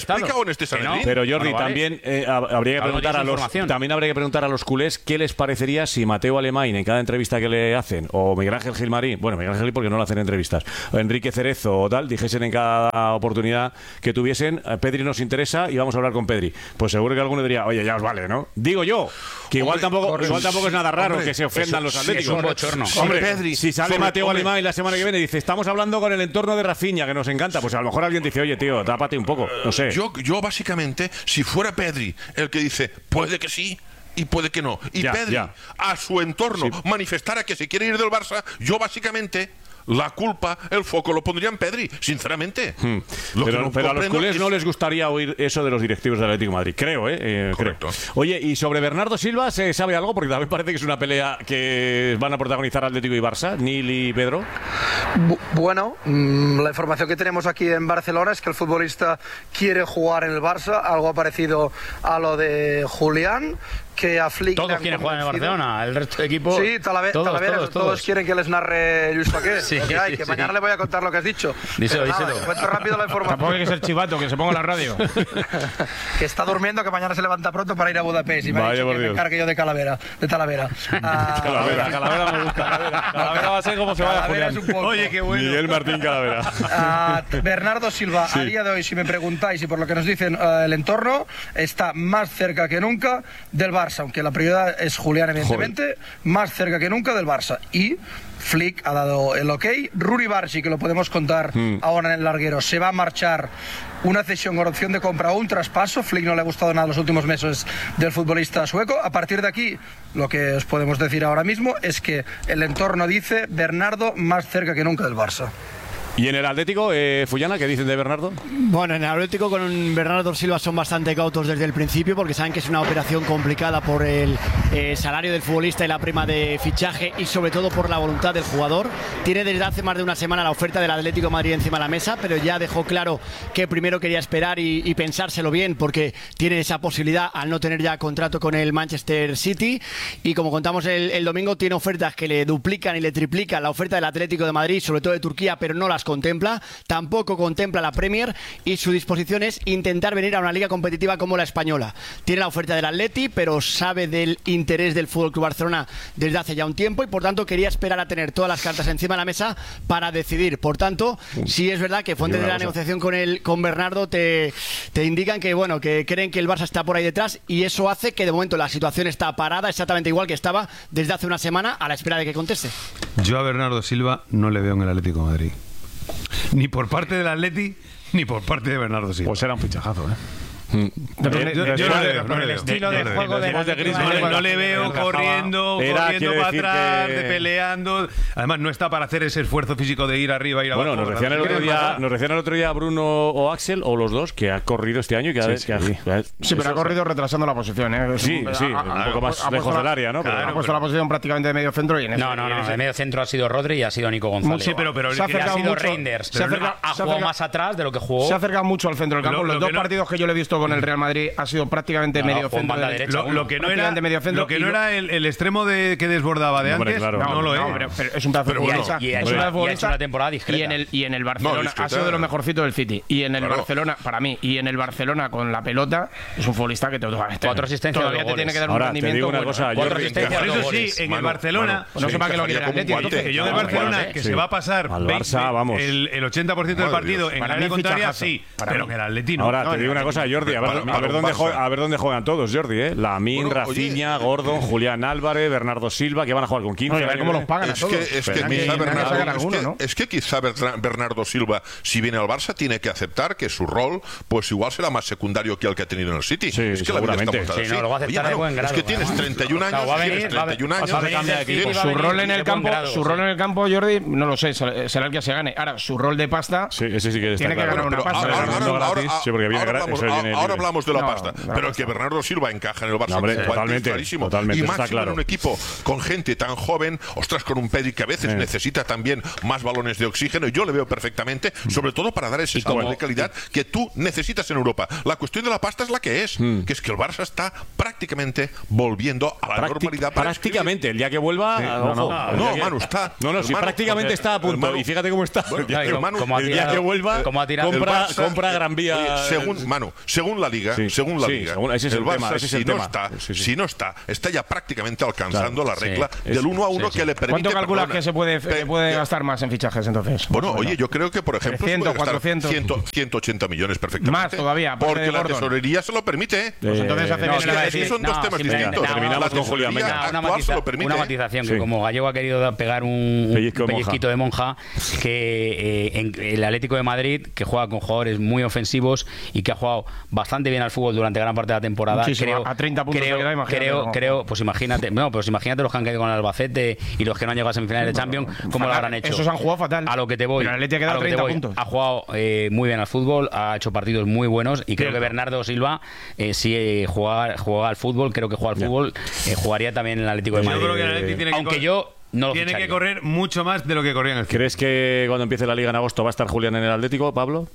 Jordi, también habría que preguntar a los culés qué les parecería si Mateo Alemán, en cada entrevista que le hacen, o Miguel Ángel Gilmarín, bueno, Miguel Ángel Gil porque no le hacen entrevistas, o Enrique Cerezo o tal, dijesen en cada oportunidad que tuviesen, Pedri nos interesa y vamos a hablar con Pedri. Pues seguro que alguno diría, oye, ya os vale, ¿no? Digo yo, que igual tampoco es nada raro que se ofendan los atléticos. Es un bochorno. Hombre, Pedri, si sale Mateo Alemán y la semana que viene dice, estamos hablando con el entorno de Rafinha, que nos encanta, pues a lo mejor alguien dice, oye, tío, tápate un poco, no sé. Yo básicamente, si fuera Pedri el que dice, puede que sí y puede que no, y Pedri a su entorno manifestara que se quiere ir del Barça, yo básicamente... la culpa, el foco lo pondría en Pedri, sinceramente. Pero a los culés no les gustaría oír eso de los directivos del Atlético de Madrid, creo, Correcto. Creo. Oye, y sobre Bernardo Silva, ¿se sabe algo? Porque también parece que es una pelea que van a protagonizar Atlético y Barça, Nil y Pedro. Bueno, la información que tenemos aquí en Barcelona es que el futbolista quiere jugar en el Barça, algo parecido a lo de Julián, que a Flick todos quieren jugar en el Barcelona, el resto de equipos. Sí, todos quieren que les narre Luis Paquet. Que mañana le voy a contar lo que has dicho. Díselo. Cuento rápido la información. Tampoco hay que ser chivato, que se ponga en la radio. Que está durmiendo, que mañana se levanta pronto para ir a Budapest. Y me ha dicho que me encargue yo de Talavera. Talavera me gusta. Talavera va a ser como se vaya Julián. Oye, qué bueno. Miguel Martín Calavera. Bernardo Silva, a día de hoy, si me preguntáis y por lo que nos dicen el entorno, está más cerca que nunca del Barça, aunque la prioridad es Julián, evidentemente, más cerca que nunca del Barça. Y Flick ha dado el ok. Rudi Bargi, que lo podemos contar ahora en el larguero, se va a marchar, una cesión con opción de compra o un traspaso. Flick no le ha gustado nada los últimos meses del futbolista sueco. A partir de aquí, lo que os podemos decir ahora mismo es que el entorno dice Bernardo más cerca que nunca del Barça. ¿Y en el Atlético, Fullana, qué dicen de Bernardo? Bueno, en el Atlético con Bernardo Silva son bastante cautos desde el principio porque saben que es una operación complicada por el salario del futbolista y la prima de fichaje y sobre todo por la voluntad del jugador. Tiene desde hace más de una semana la oferta del Atlético de Madrid encima de la mesa, pero ya dejó claro que primero quería esperar y pensárselo bien porque tiene esa posibilidad al no tener ya contrato con el Manchester City y como contamos el domingo tiene ofertas que le duplican y le triplican la oferta del Atlético de Madrid, sobre todo de Turquía, pero no las contempla, tampoco contempla la Premier y su disposición es intentar venir a una liga competitiva como la española. Tiene la oferta del Atleti, pero sabe del interés del FC Barcelona desde hace ya un tiempo y por tanto quería esperar a tener todas las cartas encima de la mesa para decidir. Por tanto, sí es verdad que fuentes de la negociación con Bernardo te indican que bueno, que creen que el Barça está por ahí detrás y eso hace que de momento la situación está parada exactamente igual que estaba desde hace una semana a la espera de que conteste. Yo a Bernardo Silva no le veo en el Atlético de Madrid. Ni por parte del Atleti, ni por parte de Bernardo Silva. Pues era un fichajazo, ¿eh? Yo no le veo. Estilo de juego de Griezmann. No le veo corriendo para atrás, peleando. Además, no está para hacer ese esfuerzo físico de ir arriba, ir abajo. Bueno, nos decían el otro día Bruno o Axel, o los dos, que ha corrido este año y cada vez Sí, pero ha corrido retrasando la posición, ¿eh? Sí, un poco más lejos del área, ¿no? Ha puesto la posición prácticamente de medio centro y en No, de medio centro ha sido Rodri y ha sido Nico González. Sí, pero se ha acercado sido mucho. Reinders. Ha jugado más atrás de lo que jugó. Se ha acercado mucho al centro del campo. Los dos partidos que yo le he visto con el Real Madrid ha sido prácticamente medio centro. Lo que no era el extremo que desbordaba de antes, no lo es. Pero es un pedazo de futbolista. Y ha hecho una temporada discreta. Y en el Barcelona ha sido de lo mejorcito del City. Y en el Barcelona, para mí, y en el Barcelona con la pelota, es un futbolista que cuatro asistencias. Todavía te tiene que dar un rendimiento. Te digo una cosa, cuatro asistencias. Por eso sí, en el Barcelona. No sé para qué lo quiere el Atlético. Que yo en el Barcelona, que se va a pasar el 80% del partido en la contraria, sí. Pero que el Atlético no. Ahora, te digo una cosa, Jordi, a ver dónde juegan todos, Jordi, ¿eh? Lamine, Rafinha, Gordon, Julián Álvarez, Bernardo Silva, que van a jugar con 15. A ver cómo los pagan a todos. Es que quizá Bernardo Silva, si viene al Barça, tiene que aceptar que su rol, pues igual será más secundario que el que ha tenido en el City. Sí, es que seguramente. No, lo va a aceptar de buen grado. Es que tienes 31 años, Su rol en el campo, Jordi, no lo sé, será el que se gane. Ahora, su rol de pasta, ese sí que tiene que ganar una pasta. Ahora hablamos de la pasta, pero que Bernardo Silva encaja en el Barça clarísimo. Totalmente, y máximo en un equipo con gente tan joven, ostras, con un Pedri que a veces necesita también más balones de oxígeno. Yo le veo perfectamente, sobre todo para dar ese salto de calidad que tú necesitas en Europa. La cuestión de la pasta es la que es que el Barça está prácticamente volviendo a la normalidad. Prácticamente, el día que vuelva. Manu, está. Si prácticamente está a punto. Y fíjate cómo está. El día que vuelva, compra Gran Vía. Según la Liga, ese es el Barça, si no está ya prácticamente alcanzando la regla del 1-1 que le permite. ¿Cuánto calculas que se puede gastar más en fichajes entonces? Bueno, oye, yo creo que por ejemplo 300, 400, 180 millones perfectamente. Más todavía, porque la tesorería se lo permite. Pues entonces son dos temas distintos. Terminamos con Julián. Una matización que como Gallego ha querido pegar un pellizquito de monja, que el Atlético de Madrid, que juega con jugadores muy ofensivos y que ha jugado bastante bien al fútbol durante gran parte de la temporada, a 30 puntos pues imagínate los que han caído con el Albacete y los que no han llegado a semifinales de Champions, ¿cómo lo habrán hecho? Esos han jugado fatal. A lo que te voy. Pero el Atlético ha quedado 30 puntos. Ha jugado muy bien al fútbol, ha hecho partidos muy buenos y creo que Bernardo Silva, si juega al fútbol, creo que juega al fútbol, jugaría también en el Atlético de Madrid. Yo creo que el Atlético tiene que correr mucho más de lo que corría en el City. ¿Crees que cuando empiece la Liga en agosto va a estar Julián en el Atlético, Pablo?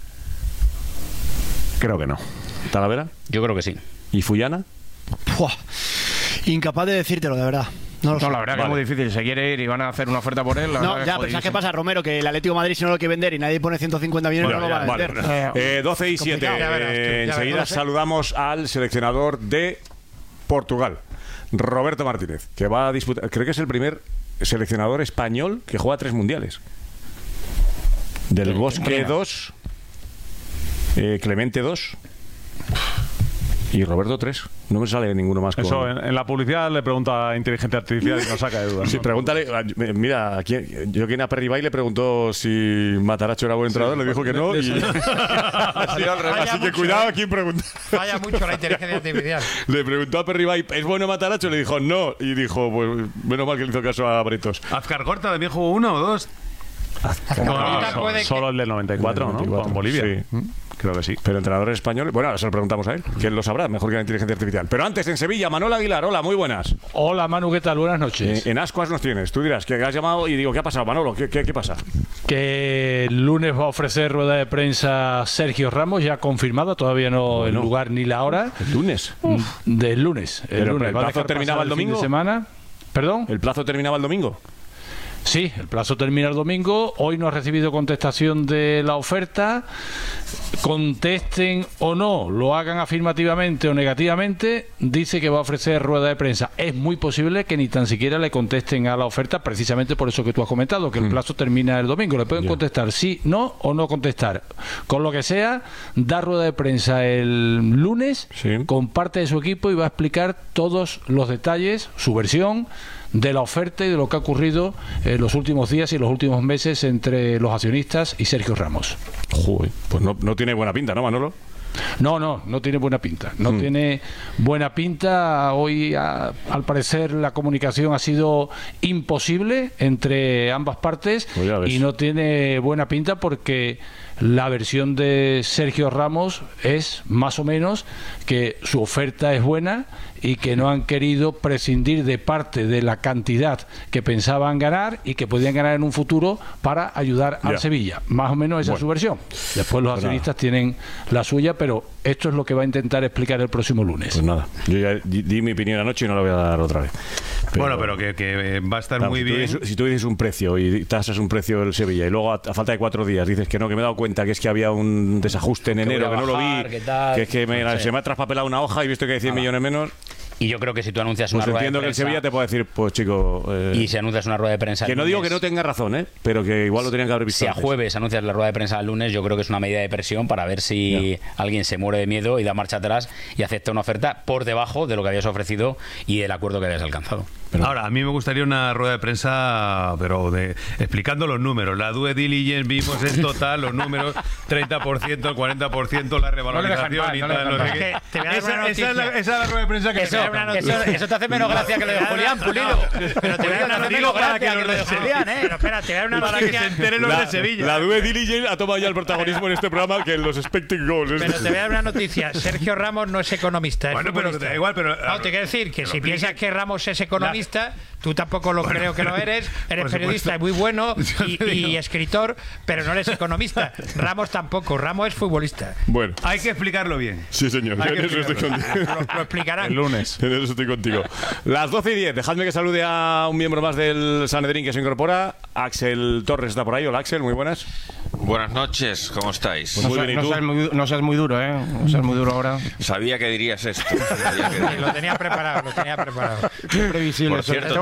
Creo que no. ¿Talavera? Yo creo que sí. ¿Y Fullana? Incapaz de decírtelo, de verdad. No, la verdad que es muy difícil. Se quiere ir y van a hacer una oferta por él. No, ya, pero ¿sabes qué pasa, Romero? Que el Atlético de Madrid, si no lo quiere vender y nadie pone 150 millones, no lo van a vender. 12 y 7. Enseguida saludamos al seleccionador de Portugal, Roberto Martínez, que va a disputar. Creo que es el primer seleccionador español que juega 3 mundiales. Del Bosque 2, Clemente 2 y Roberto 3. No me sale ninguno más. Eso, en la publicidad le pregunta a Inteligencia Artificial y nos saca de dudas. Sí, pregúntale. Mira, yo que a Perribay le preguntó si Mataracho era buen entrenador, le dijo que no. Así que cuidado a quién pregunta. Falla mucho la inteligencia artificial. Le preguntó a Perribay, ¿es bueno Mataracho? Le dijo no. Y dijo, pues menos mal que le hizo caso a Bretos. Azcar Gorta también jugó 1 o 2. Solo el del 94, ¿no? Con Bolivia. Sí. Creo que sí. Pero entrenadores españoles, bueno, ahora se lo preguntamos a él, que él lo sabrá mejor que la inteligencia artificial. Pero antes, en Sevilla, Manolo Aguilar, hola, muy buenas. Hola, Manu, ¿qué tal? Buenas noches. En Ascuas nos tienes, tú dirás que has llamado y digo, ¿qué ha pasado, Manolo? ¿Qué pasa? Que el lunes va a ofrecer rueda de prensa Sergio Ramos, ya confirmada, todavía no el lugar ni la hora. ¿El lunes? Del lunes. ¿El plazo terminaba el domingo? De semana. ¿Perdón? ¿El plazo terminaba el domingo? Sí, el plazo termina el domingo. Hoy no ha recibido contestación de la oferta. Contesten o no, lo hagan afirmativamente o negativamente, dice que va a ofrecer rueda de prensa. Es muy posible que ni tan siquiera le contesten a la oferta, precisamente por eso que tú has comentado, que el plazo termina el domingo. Le pueden contestar sí, no o no contestar. Con lo que sea, da rueda de prensa el lunes con parte de su equipo y va a explicar todos los detalles, su versión de la oferta y de lo que ha ocurrido en los últimos días y los últimos meses entre los accionistas y Sergio Ramos. Joder, pues no tiene buena pinta, ¿no, Manolo? No tiene buena pinta. No tiene buena pinta. Hoy, al parecer, la comunicación ha sido imposible entre ambas partes y no tiene buena pinta porque la versión de Sergio Ramos es más o menos que su oferta es buena y que no han querido prescindir de parte de la cantidad que pensaban ganar y que podían ganar en un futuro para ayudar al Sevilla. Más o menos esa es su versión. Después los accionistas tienen la suya, pero esto es lo que va a intentar explicar el próximo lunes. Pues nada, yo ya di mi opinión anoche y no la voy a dar otra vez. Pero que va a estar muy bien. Si tú dices un precio y tasas un precio del Sevilla y luego a falta de 4 días dices que no, que me he dado cuenta que es que había un desajuste en enero, que no lo vi, que es que se me ha traspapelado una hoja y he visto que hay 100 millones menos. Y yo creo que si tú anuncias una rueda de prensa... entiendo que el Sevilla te puede decir, pues chico... y si anuncias una rueda de prensa... Que no digo que no tenga razón, pero que igual lo tenían que haber visto Si antes. a jueves anuncias la rueda de prensa el lunes, yo creo que es una medida de presión para ver si alguien se muere de miedo y da marcha atrás y acepta una oferta por debajo de lo que habías ofrecido y del acuerdo que habías alcanzado. Ahora, a mí me gustaría una rueda de prensa, pero explicando los números. La due diligence, vimos en total los números, 30%, 40%, la revalorización y tal. Esa es la rueda de prensa que eso te hace menos gracia que lo de Julián Pulido. Pero te voy a dar una noticia que lo de Julián, Pero espera, te voy a dar una noticia. Para que se enteren los de Sevilla. La due diligence ha tomado ya el protagonismo en este programa que los expecting goals. Pero te voy a dar una noticia. Sergio Ramos no es economista. Bueno, pero da igual, pero... No, te quiero decir que si piensas que Ramos es economista, tú tampoco lo creo que lo eres. Eres periodista muy bueno y escritor, pero no eres economista. Ramos tampoco. Ramos es futbolista. Bueno. Hay que explicarlo bien. Sí, señor. En eso estoy contigo. Lo explicarán. El lunes. En eso estoy contigo. Las 12:10. Dejadme que salude a un miembro más del Sanedrín que se incorpora. Axel Torres está por ahí. Hola, Axel. Muy buenas. Buenas noches. ¿Cómo estáis? Pues muy bien. ¿Y tú? No seas muy duro, ¿eh? No seas muy duro ahora. Sabía que dirías esto. Lo tenía preparado. Qué previsible. Por cierto,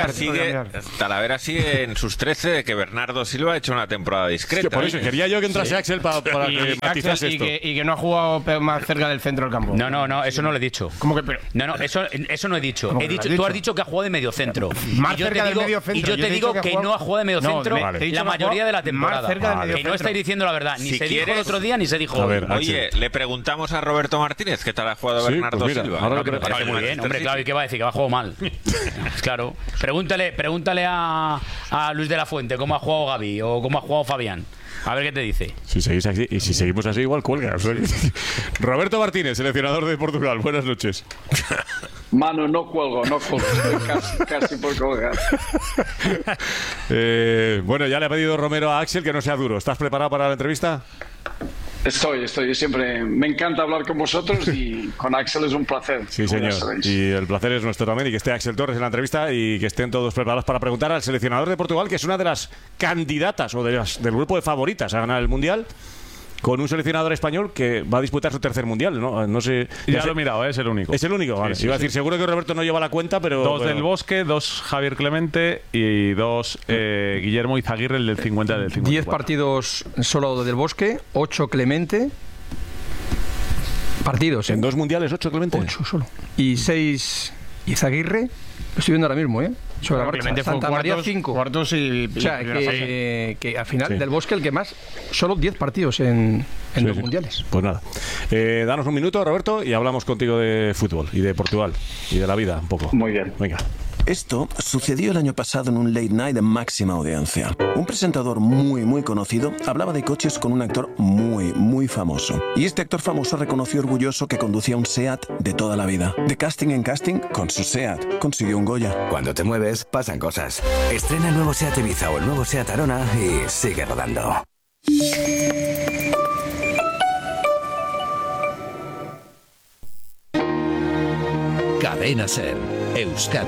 Talavera sigue en sus 13 de que Bernardo Silva ha hecho una temporada discreta. Por eso quería yo que entrase Axel para que matizase esto. Y que no ha jugado más cerca del centro del campo. No, eso no lo he dicho. ¿Cómo que? No, eso no he dicho. Tú has dicho que ha jugado de medio centro. Más cerca del medio centro. Y yo te digo que no ha jugado de medio centro la mayoría de la temporada. Que no estáis diciendo la verdad. Ni se dijo el otro día ni se dijo hoy. Oye, le preguntamos a Roberto Martínez qué tal ha jugado Bernardo Silva. Me parece muy bien, hombre, claro. ¿Y qué va a decir? Que va a jugar mal. Claro. Pregúntale a Luis de la Fuente cómo ha jugado Gavi o cómo ha jugado Fabián. A ver qué te dice. Si seguís así, y si seguimos así, igual cuelga. Roberto Martínez, seleccionador de Portugal. Buenas noches. Mano, no cuelgo. Casi por colgar. Bueno, ya le ha pedido Romero a Axel que no sea duro. ¿Estás preparado para la entrevista? Estoy. Siempre me encanta hablar con vosotros y con Axel es un placer. Sí, señor. Y el placer es nuestro también. Y que esté Axel Torres en la entrevista y que estén todos preparados para preguntar al seleccionador de Portugal, que es una de las candidatas o del grupo de favoritas a ganar el Mundial, con un seleccionador español que va a disputar su tercer Mundial, ¿no? No sé. Ya lo he mirado, es el único. Es el único, vale. Iba a decir, seguro que Roberto no lleva la cuenta, pero... 2 del Bosque, 2 Javier Clemente y 2 Guillermo Izaguirre, el del 50 del 54. 10 partidos solo del Bosque, 8 Clemente. Partidos. ¿En 2 mundiales 8 Clemente? 8 solo. Y 6 Izaguirre. Lo estoy viendo ahora mismo, sobre la marcha. Santa María 5. Cuartos y o sea, que al final del Bosque el que más, solo 10 partidos en 2 mundiales. Pues nada. Danos un minuto, Roberto, y hablamos contigo de fútbol y de Portugal y de la vida un poco. Muy bien. Venga. Esto sucedió el año pasado en un late night de máxima audiencia. Un presentador muy conocido hablaba de coches con un actor muy famoso. Y este actor famoso reconoció orgulloso que conducía un SEAT de toda la vida. De casting en casting, con su SEAT consiguió un Goya. Cuando te mueves, pasan cosas. Estrena el nuevo SEAT Ibiza o el nuevo SEAT Arona y sigue rodando. Cadena SER, Euskadi.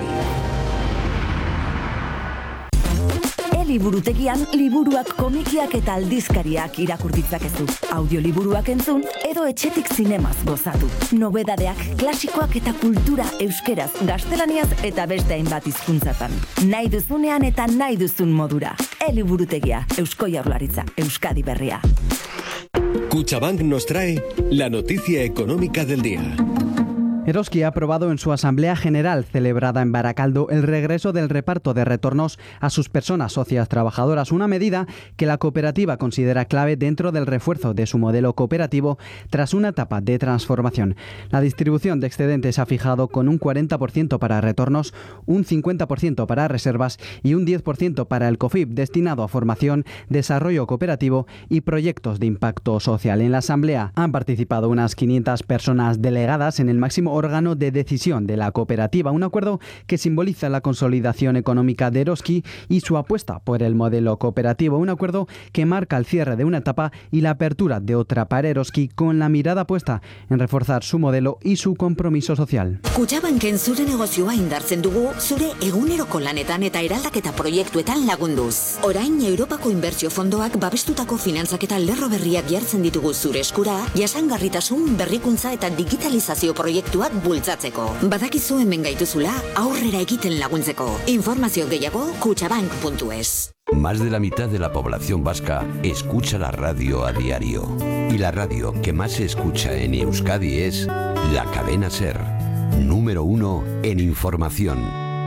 Liburutegian liburuak, komikiak eta aldizkariak irakur ditzakezu. Audioliburuak entzun edo etxetik zinemaz gozatu. Nobedadeak, klasikoak eta kultura euskeraz, gaztelaniaz eta beste hainbat hizkuntzatan. Nahi duzunean eta nahi duzun modura. Liburutegia, Eusko Jaurlaritza, Euskadi Berria. Kutxabank nos trae la noticia económica del día. Eroski ha aprobado en su Asamblea General celebrada en Baracaldo el regreso del reparto de retornos a sus personas socias trabajadoras, una medida que la cooperativa considera clave dentro del refuerzo de su modelo cooperativo tras una etapa de transformación. La distribución de excedentes se ha fijado con un 40% para retornos, un 50% para reservas y un 10% para el COFIP, destinado a formación, desarrollo cooperativo y proyectos de impacto social. En la Asamblea han participado unas 500 personas delegadas en el máximo órgano de decisión de la cooperativa, un acuerdo que simboliza la consolidación económica de Eroski y su apuesta por el modelo cooperativo, un acuerdo que marca el cierre de una etapa y la apertura de otra para Eroski, con la mirada puesta en reforzar su modelo y su compromiso social. Kutxabanken zure negozioa indartzen dugu, zure eguneroko lanetan eta eraldaketa proiektuetan lagunduz. Orain Europako Inbertsio Fondoak babestutako finantzaketa lerro berriak jartzen ditugu zure eskura, jasangarritasun, berrikuntza eta digitalizazio proiektuak bultzatzeko. Badakizu hemen gaituzula aurrera egiten laguntzeko. Informazio gehiago kutxabank.es. Más de la mitad de la población vasca escucha la radio a diario. Y la radio que más se escucha en Euskadi es la Cadena SER, número 1 en información.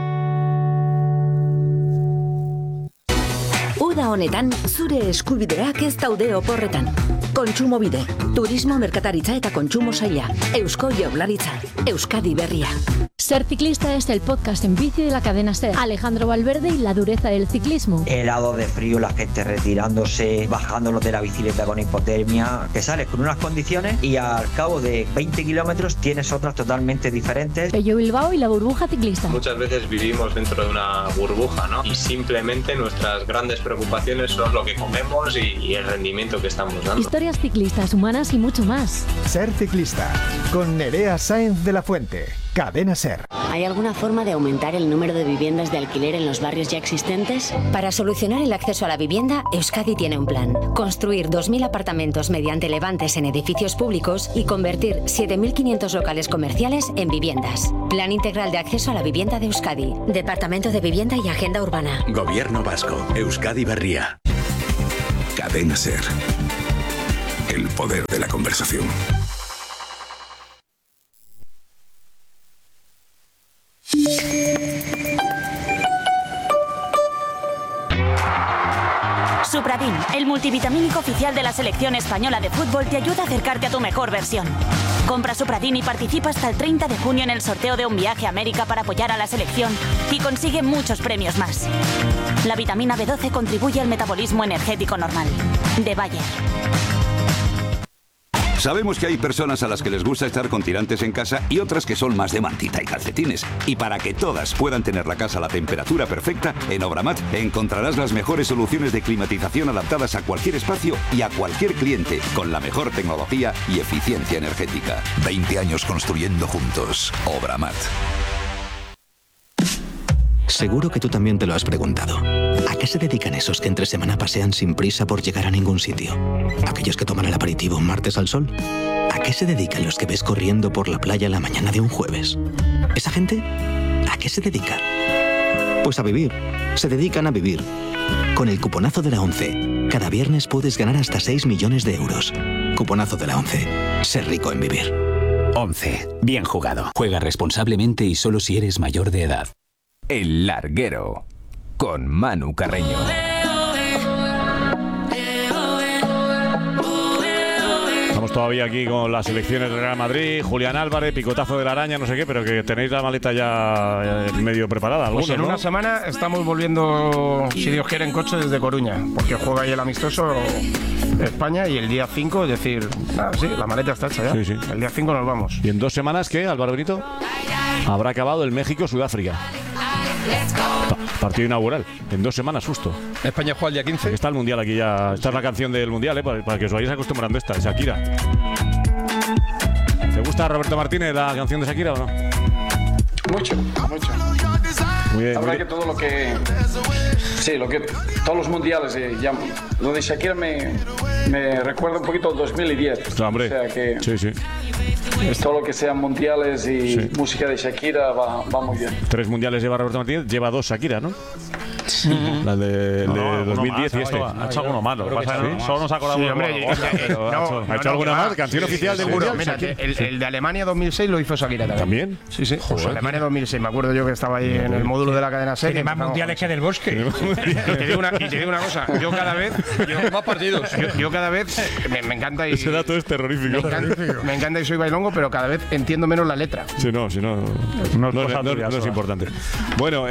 Uda honetan, zure eskubideak ez daude oporretan. Kontsumobide, turismo, merkataritza eta kontsumo saila. Eusko Jaurlaritza, Euskadi Berria. Ser ciclista es el podcast en bici de la cadena SER. Alejandro Valverde y la dureza del ciclismo. Helado de frío, la gente retirándose, bajándolo de la bicicleta con hipotermia. Te sales con unas condiciones y al cabo de 20 kilómetros tienes otras totalmente diferentes. Pello Bilbao y la burbuja ciclista. Muchas veces vivimos dentro de una burbuja, ¿no? Y simplemente nuestras grandes preocupaciones son lo que comemos y el rendimiento que estamos dando. Historias ciclistas, humanas y mucho más. Ser ciclista, con Nerea Sáenz de la Fuente. Cadena SER. ¿Hay alguna forma de aumentar el número de viviendas de alquiler en los barrios ya existentes? Para solucionar el acceso a la vivienda, Euskadi tiene un plan. Construir 2.000 apartamentos mediante levantes en edificios públicos y convertir 7.500 locales comerciales en viviendas. Plan integral de acceso a la vivienda de Euskadi. Departamento de Vivienda y Agenda Urbana. Gobierno vasco, Euskadi Berria. Cadena SER. El poder de la conversación. Supradin, el multivitamínico oficial de la selección española de fútbol, te ayuda a acercarte a tu mejor versión. Compra Supradin y participa hasta el 30 de junio en el sorteo de un viaje a América para apoyar a la selección y consigue muchos premios más. La vitamina B12 contribuye al metabolismo energético normal. De Bayer. Sabemos que hay personas a las que les gusta estar con tirantes en casa y otras que son más de mantita y calcetines. Y para que todas puedan tener la casa a la temperatura perfecta, en Obramat encontrarás las mejores soluciones de climatización adaptadas a cualquier espacio y a cualquier cliente, con la mejor tecnología y eficiencia energética. 20 años construyendo juntos. Obramat. Seguro que tú también te lo has preguntado. ¿A qué se dedican esos que entre semana pasean sin prisa por llegar a ningún sitio? ¿Aquellos que toman el aperitivo un martes al sol? ¿A qué se dedican los que ves corriendo por la playa la mañana de un jueves? ¿Esa gente? ¿A qué se dedica? Pues a vivir. Se dedican a vivir. Con el cuponazo de la 11, cada viernes puedes ganar hasta 6 millones de euros. Cuponazo de la 11. Ser rico en vivir. 11. Bien jugado. Juega responsablemente y solo si eres mayor de edad. El Larguero, con Manu Carreño. Estamos todavía aquí con las selecciones del Real Madrid, Julián Álvarez, picotazo de la araña, no sé qué, pero que tenéis la maleta ya medio preparada. Pues en una semana estamos volviendo, si Dios quiere, en coche desde Coruña, porque juega ahí el amistoso España y el día 5, es decir, sí, la maleta está hecha ya. Sí, sí. El día 5 nos vamos. ¿Y en 2 semanas qué, Álvaro Benito? Habrá acabado el México-Sudáfrica. Partido inaugural, en 2 semanas justo. España juega el día 15. Está el Mundial aquí ya. Esta es la canción del Mundial, para que os vayáis acostumbrando esta, de Shakira. ¿Te gusta, Roberto Martínez, la canción de Shakira o no? Mucho. Muy bien. La verdad que todo lo que... Sí, todos los mundiales, lo de Shakira me recuerda un poquito al 2010. Hombre, o sea que sí. Todo lo que sean mundiales y música de Shakira va muy bien. 3 mundiales lleva Roberto Martínez, lleva 2 Shakira, ¿no? La de 2010 y esto. Ha hecho alguno malo. Solo nos acordamos de ¿Ha hecho alguna más? ¿Canción oficial del Mundial? Mira, el de Alemania 2006 lo hizo Shakira también. ¿También? Sí. Pues Alemania 2006, me acuerdo yo que estaba ahí en el módulo de la cadena SER. Tiene más mundiales que del Bosque. Y te digo una cosa, yo cada vez... más partidos. Yo cada vez me encanta y... Ese dato es terrorífico. Me encanta y soy bailongo, pero cada vez entiendo menos la letra. Sí, no es importante. Bueno,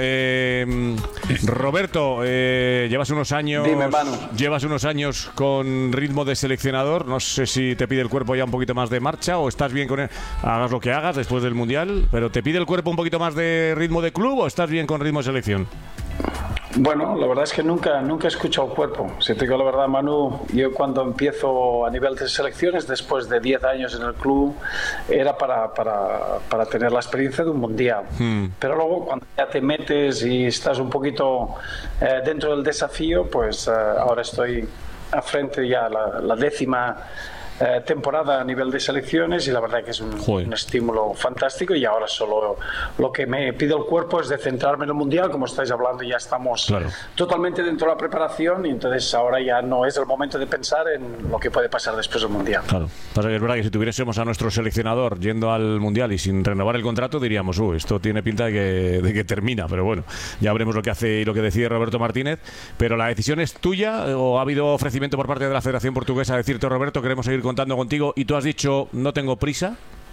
Roberto, llevas unos años. Dime, Manu. Llevas unos años con ritmo de seleccionador. No sé si te pide el cuerpo ya un poquito más de marcha o estás bien con él. Hagas lo que hagas después del Mundial, pero ¿te pide el cuerpo un poquito más de ritmo de club o estás bien con ritmo de selección? Bueno, la verdad es que nunca he escuchado el cuerpo. Si te digo la verdad, Manu, yo cuando empiezo a nivel de selecciones, después de 10 años en el club, era para tener la experiencia de un mundial. Pero luego, cuando ya te metes y estás un poquito dentro del desafío, pues ahora estoy a frente ya la 10ª temporada a nivel de selecciones y la verdad que es un estímulo fantástico y ahora solo lo que me pide el cuerpo es de centrarme en el Mundial, como estáis hablando ya estamos totalmente dentro de la preparación y entonces ahora ya no es el momento de pensar en lo que puede pasar después del Mundial. Claro, es verdad que si tuviésemos a nuestro seleccionador yendo al Mundial y sin renovar el contrato diríamos, esto tiene pinta de que termina, pero bueno, ya veremos lo que hace y lo que decide Roberto Martínez, pero la decisión es tuya o ha habido ofrecimiento por parte de la Federación Portuguesa a decirte, Roberto, queremos seguir contando contigo y tú has dicho no tengo prisa.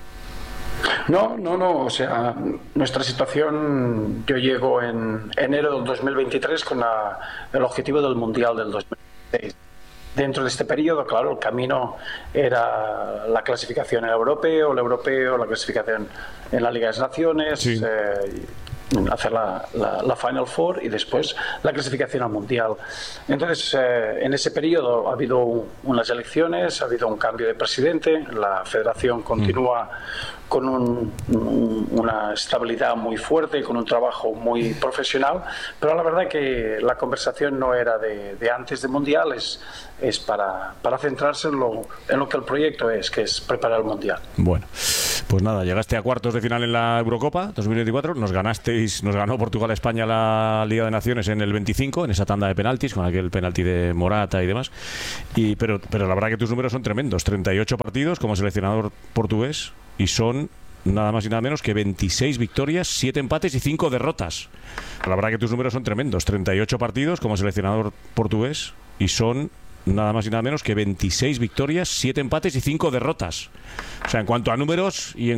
No, o sea, nuestra situación, yo llego en enero del 2023 con el objetivo del Mundial del 2026. Dentro de este periodo, claro, el camino era la clasificación en el europeo, la clasificación en la Liga de Naciones, hacer la Final Four y después la clasificación al Mundial. Entonces, en ese periodo ha habido unas elecciones, ha habido un cambio de presidente, la federación continúa con una estabilidad muy fuerte, con un trabajo muy profesional, pero la verdad que la conversación no era de antes del Mundial, es para centrarse en lo que el proyecto es, que es preparar el Mundial. Bueno, pues nada, llegaste a cuartos de final en la Eurocopa 2024, nos ganó Portugal a España la Liga de Naciones en el 25, en esa tanda de penaltis, con aquel penalti de Morata y demás, pero la verdad que tus números son tremendos, 38 partidos como seleccionador portugués, y son nada más y nada menos que 26 victorias, 7 empates y 5 derrotas. La verdad que tus números son tremendos. 38 partidos como seleccionador portugués y son nada más y nada menos que 26 victorias, 7 empates y 5 derrotas. O sea, en cuanto a números y en